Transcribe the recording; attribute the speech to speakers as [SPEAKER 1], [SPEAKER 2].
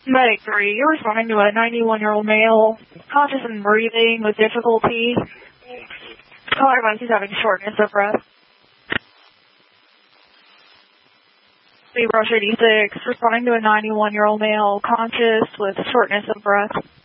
[SPEAKER 1] Medic 3, you're responding to a 91-year-old male, conscious and breathing with difficulty. Caller advice he's having shortness of breath. Rush 86, responding to a 91-year-old male, conscious with shortness of breath.